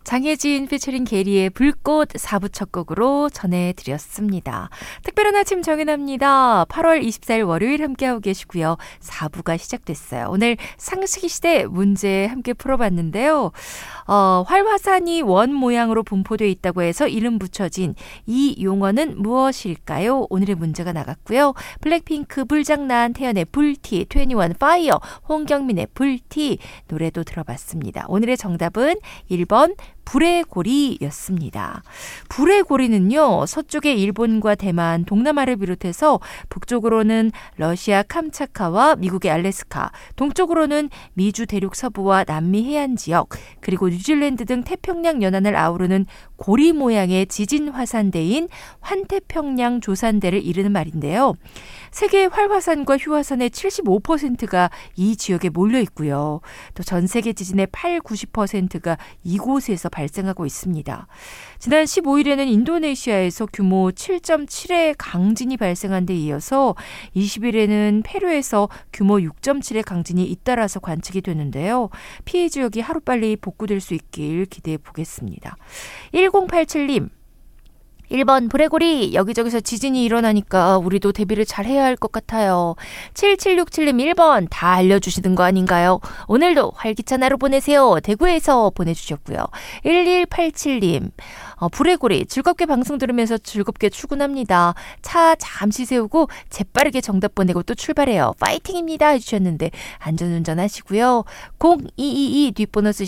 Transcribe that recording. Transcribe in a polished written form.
장혜진 피처링 게리의 불꽃 4부 첫 곡으로 전해드렸습니다. 특별한 아침 정연아입니다. 8월 24일 월요일 함께하고 계시고요. 4부가 시작됐어요. 오늘 상식이 시대 문제 함께 풀어봤는데요. 활화산이 원 모양으로 분포되어 있다고 해서 이름 붙여진 이 용어는 무엇일까요? 오늘의 문제가 나갔고요. 블랙핑크 불장난, 태연의 불티, 21 파이어, 홍경민의 불티 노래도 들어봤습니다. 오늘의 정답은 1번 불의 고리였습니다. 불의 고리는요, 서쪽의 일본과 대만, 동남아를 비롯해서 북쪽으로는 러시아 캄차카와 미국의 알래스카, 동쪽으로는 미주 대륙 서부와 남미 해안 지역, 그리고 뉴질랜드 등 태평양 연안을 아우르는 고리 모양의 지진 화산대인 환태평양 조산대를 이르는 말인데요. 세계의 활화산과 휴화산의 75%가 이 지역에 몰려 있고요. 또 전 세계 지진의 90%가 이곳에서 발생하고 있습니다. 지난 15일에는 인도네시아에서 규모 7.7의 강진이 발생한 데 이어서 20일에는 페루에서 규모 6.7의 강진이 잇따라서 관측이 되는데요. 피해 지역이 하루빨리 복구될 수 있길 기대해 보겠습니다. 1087님. 1번 불의 고리, 여기저기서 지진이 일어나니까 우리도 대비를 잘 해야 할 것 같아요. 7767님 1번 다 알려주시는 거 아닌가요? 오늘도 활기찬 하루 보내세요. 대구에서 보내주셨고요. 1187님 불의 고리, 즐겁게 방송 들으면서 즐겁게 출근합니다. 차 잠시 세우고 재빠르게 정답 보내고 또 출발해요. 파이팅입니다 해주셨는데 안전운전 하시고요. 0222 뒷번호 쓰시면